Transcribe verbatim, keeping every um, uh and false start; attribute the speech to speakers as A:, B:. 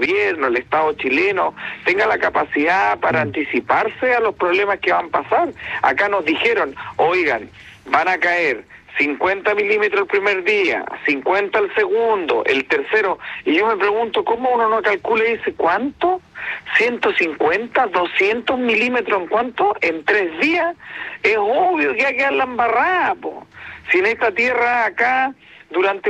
A: gobierno, el Estado chileno, tenga la capacidad para anticiparse a los problemas que van a pasar. Acá nos dijeron, oigan, van a caer cincuenta milímetros el primer día, cincuenta el segundo, el tercero, y yo me pregunto, ¿cómo uno no calcula y dice cuánto? ciento cincuenta, doscientos milímetros, ¿en cuánto? En tres días. Es obvio que hay que dar la embarrada, po. Si en esta tierra acá, durante